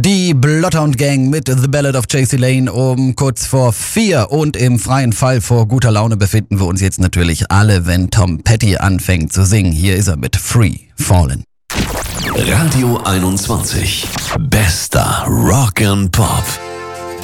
Die Bloodhound Gang mit The Ballad of JC Lane um kurz vor 4 und im freien Fall vor guter Laune befinden wir uns jetzt natürlich alle, wenn Tom Petty anfängt zu singen. Hier ist er mit Free Fallin'. Radio 21. Bester Rock and Pop.